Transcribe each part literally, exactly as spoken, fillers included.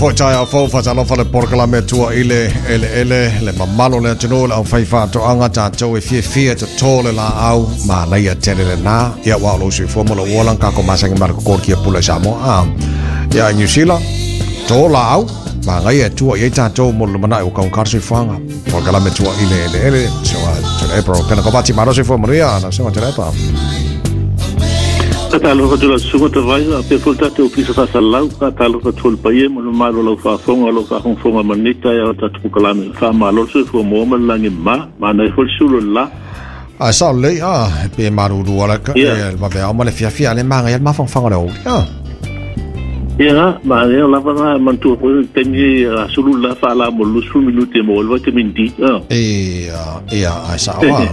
Po tai au fo fa talo fa le porkala me tua ile ele ele le mamalo le tino le au fai fa to anga ta to e fie fie to tole la au ma la ia tele le na ia wa lo se fo mo lo wolan ka ko masa ngi mar ko ki pula sa mo a ia New Zealand to la au ma ngai e tua ia ta to mo lo mana o ka ka se fanga porkala me tua ile ele ele so a to e pro pena ko bati maro se fo mo ria na so te pa Katalo ka tula sunga te vai a pe fulta te ofisa fa salau katalo ka tul paie mo no malo lo fa fonga lo fa fonga manita ya ta tu kalame fa malo se fo mo mo langi ma ma na fo sulu la a sa le a pe maru du ala ka e va be mo le fia fia le manga ya ma fon fanga lo ya ya ma ya la va man tu ko teni sulu la fa la mo lu su minuti mo lo te minti e e a sa wa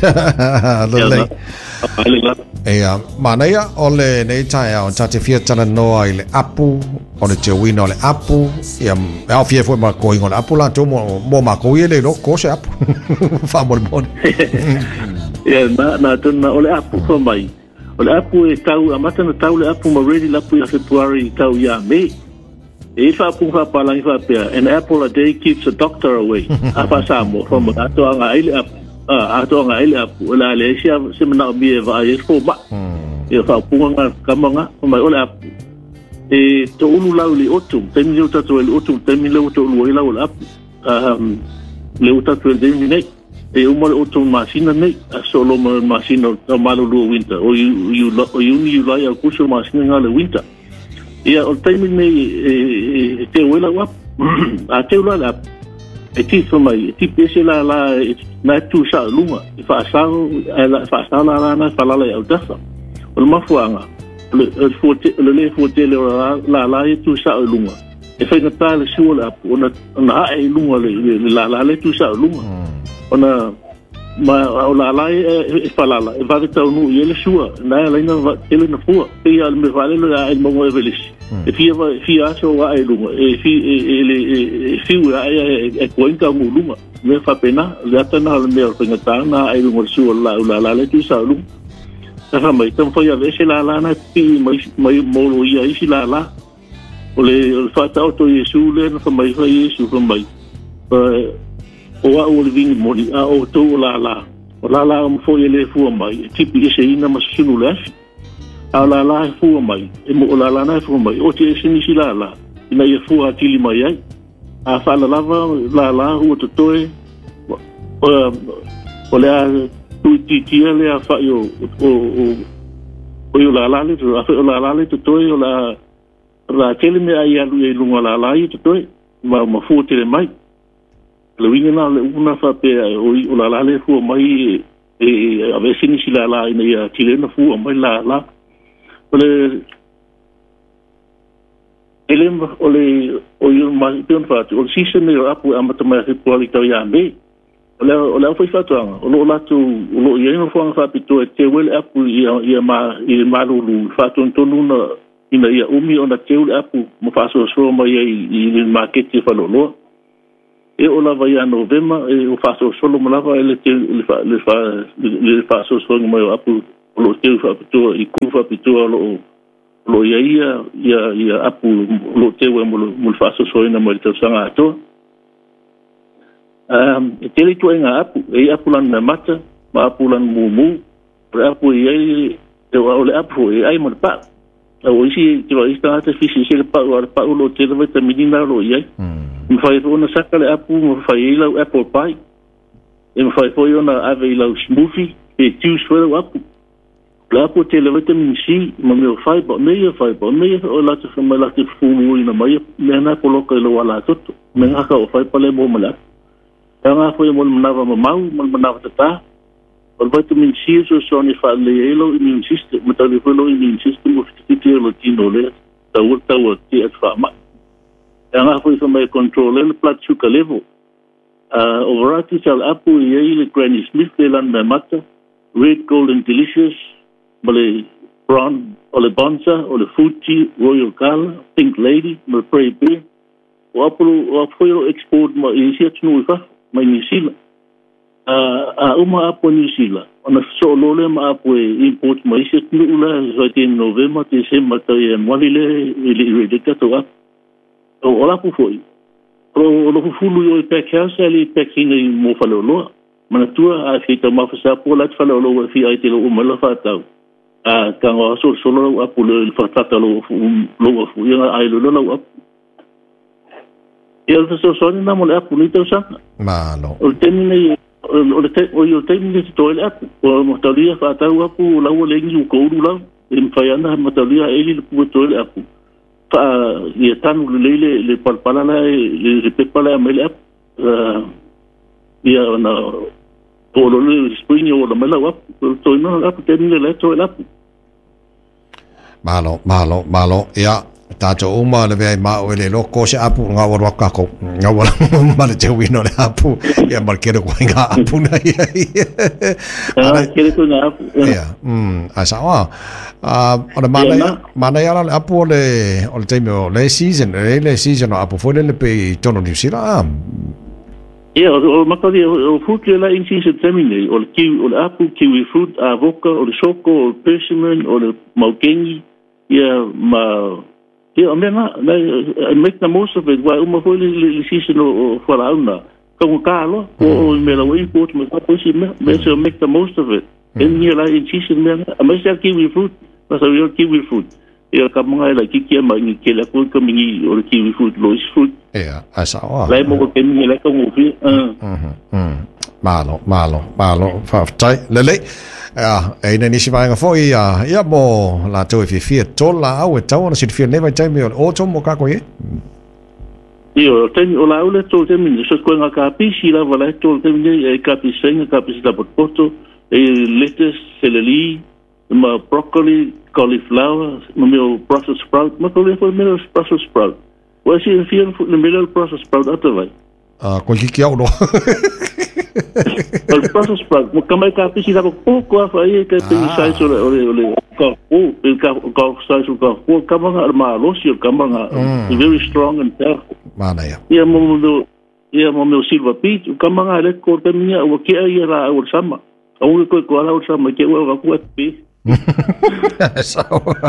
le le Ea, mana ia, ole nei tae au tate fia tana noa i le apu, o le te wina o le apu, ia, au fia fwe ma koe ingo le apu la, tō mo, mo ma koe ele no, ko se apu, wha mo le mone. Ia, na, na, tana, o le apu ko mai, o le apu e tau, a matana tau le apu ma ready lapu ia February tau ia me, e wha apu wha palangi wha pia, an apple a day keeps a doctor away, a wha samo, wha mo, ato anga ele apu. Ah, ato nga ele apu la le sia se mana bi va e fo ma e fa punga kamanga mai ole apu e to ulu lauli otum temi le tatu le otum temi le to ulu ila ole apu um le tatu le demi nei e o mo otum masina nei solo mo masina to malo lu winter o you you o you you lai a kuso masina nga le winter e o temi nei e te wela wa a te ula la e ti so mai ti pese la la na tu sa lunga fa sa la fa sa la la na fa la la uta o ma fuanga le fote le le fote le la la tu sa lunga e fa na ta le su la ona na e lunga le la la le tu sa lunga ona ma la la e fa la la e va ta nu e le su na la na ele na fu e al me vale la el mo e velis e fia fia so wa e lunga e fi ele e fi wa e cuenca mu lunga me fa pena le atana le me orpenga na ai lunga su la la la le tu sa lunga sa mai tam foi a vese la la na pi mai mai mo lo ia isi la la ole fa ta auto yesu le na fa mai fa yesu fa mai o wa o le ving mo a o to la la o la la mo foi le fu mai tipi ese ina ma sunu le a la la fu mai e mo la la na fu mai o te sini si la la ina ye fu a tili mai ai a fa la lava la la o to toe o o le a tu ti ti le a fa yo o o o yo la la le a fa la la le to toe o la la tele me ai alu e lunga la la i to toe ma ma fu te mai le winga na le una fa pe o o la la le fu mai e a ve sini si la la ina ya tile na fu mai la la ole elem ole o yo ma pion fa o season me apu amata mai se poli tau ya me ole ole foi fa tanga o la tu o lo ye no fa fa pito te wel apu ia ia ma ia ma lu fa ton tonu na ina ia umi ona te wel apu mo fa so so ma ia i market fa lo lo e o la va ia novema e o fa so solo mo la va ele te le fa le fa le fa so so mo apu lo te fa pito i ku fa pito lo lo ia ia ia ia apu lo te we mo mo fa so so ina mo te sanga to um e te tu nga apu e apu lan na mata ma apu lan mu mu apu ia te o le apu e ai mo pa o isi te va ista te fisi se pa o pa lo te ve te midina lo ia mi fai ona saka le apu mo fai la apple pie e mi fai foi ona ave la smoothie e tu so apu la po te le vitamin C ma me fai ba me fai ba me o la te ma la te fu ina mai me na ko lo ka lo wala toto me nga ka o fai pa le mo mala nga foi mo na va ma mau mo na va ta o vitamin C so so ni fa le elo immune system ma ta le lo immune system of te te lo tino le ta o ta o te fa ma nga foi so mai control le blood sugar level uh overati sal apu ye le granny smith le lan na mata red golden delicious Male brown, ole bonza, ole fuji, royal gala, pink lady, male prey beer. O apolo, o apoio export ma isia tunu ifa, ma New Zealand. A uma apo New Zealand. Ona so lole ma apo import ma isia tunu ula, so te November, December, te e mwalile, ili ili kato ap. o la pu foi o lo fulu yo pe casa ali pe kinga mo falo lo mana tua a fita ma fa sa po la falo lo fi ai te lo mo la fa ta a ka o so so lo apu lo fa ta lo lo fu ya ai lo lo apu ya so so ni na mo la apu ni to sa ma no o temine o te o yo temine to el apu o mo talia fa ta apu la o le ngi ko lu la im fa ya na mo talia ele pu to el apu fa ia tanu le le le palpala la le repepala mele ap ia na polo le spring o la mela wap to no ap teni le to la malo malo malo ia tato uma le vai ma o le loko se apu nga wa ka ko nga wa ma le te wino le apu ia markero ko nga apu na ia ana kere ko na apu ia mm asa wa ah ona mana mana ya le apu le o le time o le season le le season o apu foi le pe tono ni sira ia o makali o fruit la in season termine o le kiwi o le apu kiwi fruit avoka o le soko o le persimmon o le maukengi ia ma yeah, I mean, I make the most of it. Why, uma foi le season o fora una. Como calo, o me la way put me up with him. Let's make the most of it. And here like in season, man, I must have kiwi fruit. Mas a real kiwi fruit. Ia ka mga la kiki ma ni ke la ko ka mingi o kiwi fruit, lois fruit. Yeah, asa wa. Lai mo ko ke mingi la ka mo fi. Mhm. Mhm. Malo, malo, malo. Fa tai lele. Ah, e nei nisi vaenga foi ia ia mo la to fi fi tola au e tau na sit fi never time o to mo ka ko ye. Io ten o la ule to ten min so ko nga ka pi si la vala to ten e ka pi senga ka pi la poto e lettuce, celery, ma broccoli, cauliflower, ma meu Brussels sprout, ma ko le foi meu Brussels sprout. Wa si fi le meu Brussels sprout atavai. Ah, ko ki ki au no. El Brussels sprout, mo kamai ka pisi la ko ko fa e ka pisi sai so le le ka o el ka ka sai so ka ko kamanga ma lo si kamanga very strong and powerful. Mana ya. Ia mo mo ia mo mo silva pit kamanga le ko te minha o ke ia la o sama. O ko ko la o sama ke o ko pi. So.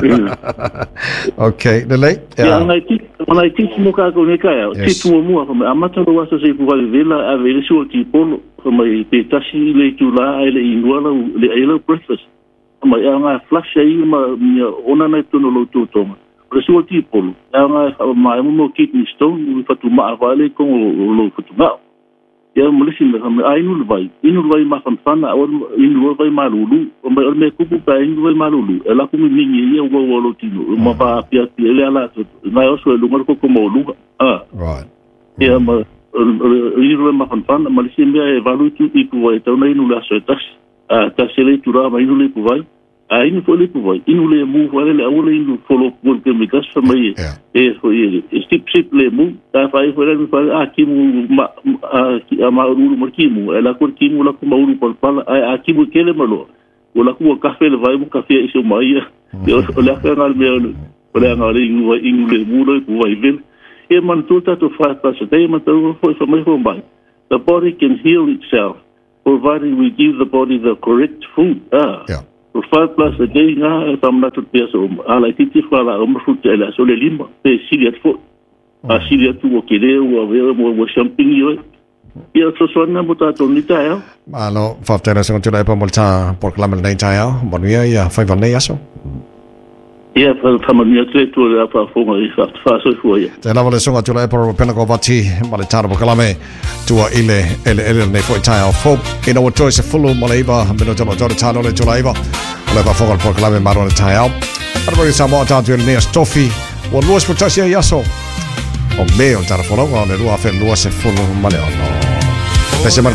Okay, the late. Yeah, and I teach when I teach mo ka ko ne ka ya. Teach mo mo fa amata lo wasa se fu vela a vele so ti polo fa mai pe tasi le tu la ele inwala le ele breakfast. Ma ya nga flash ai ma ona na tu no lo tu to. Pero so ti polo. Ya nga ma mo kidney stone fa tu ma vale ko lo fa tu ma. Ya mulisin da kam ai nu vai inu vai ma fan fan a inu vai ma lulu o me me ku ku pa inu vai ma lulu ela ku mi ni ye wo wo lo tino ma pa pia ele ala na o so lu ko ko mo lu ah right ya ma inu vai ma fan fan mulisin be e valu tu i ku vai to na inu la so tas a ta sele tu ra ma inu le ku vai a inu fo le ku vai inu le mu vai le o le inu folo ko ke mi kas fa mai e fo ye stip stip le mu ta fa i fo le fa a ki mu ma a ma uru mo ki mu ela ko ki mu la ko ma uru por pala a ki mu ke le malo o la ko café le vai mu café iso mai yo le ka ngal me o le ngal inu inu le mu le ku vai vel e man tu ta to fa pa se te man to fo fa mai fo mai the body can heal itself provided we give the body the correct food ah yeah. Five plus a day nga tamna tu peso ala titi fala o fruit ela so le lima pe silia fo a silia tu o kele o ave mo mo champignon yo ia so so na bota to ni ta ya malo fa tera se continua pa molta por clama nei ta ya bonia ya fa vanei aso ia fa fa mania tre tu la fa fo ma fa fa so fo ia te lava le songa tu la por pena ko vati ma le tara por clama tua ile ele ele nei fo ta ya fo ina o toise fulu mo leiva meno tono tono tano le tulaiva le va focal por clave marone tail. Arbori samo tanto il nea stoffi. O luas potasia yaso. O meo tara fola o le lua fe lua se fulu male ono. Pese